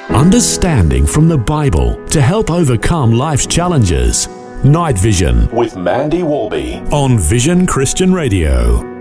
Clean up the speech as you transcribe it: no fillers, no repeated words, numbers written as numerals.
Understanding from the Bible to help overcome life's challenges. Night Vision with Mandy Warby on Vision Christian Radio.